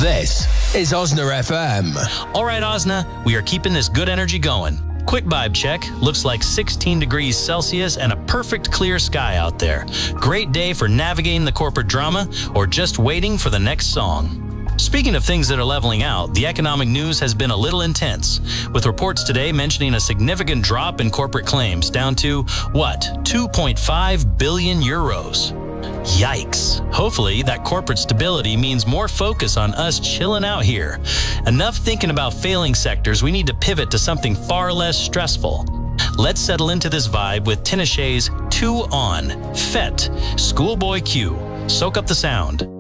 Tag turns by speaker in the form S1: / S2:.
S1: This is Osna FM.
S2: All right, Osna, we are keeping this good energy going. Quick vibe check. Looks like 16 degrees Celsius and a perfect clear sky out there. Great day for navigating the corporate drama or just waiting for the next song. Speaking of things that are leveling out, the economic news has been a little intense, with reports today mentioning a significant drop in corporate claims down to, 2.5 billion euros. Yikes. Hopefully, that corporate stability means more focus on us chilling out here. Enough thinking about failing sectors, we need to pivot to something far less stressful. Let's settle into this vibe with Tinashe's 2 On, Fete, Schoolboy Q. Soak up the sound.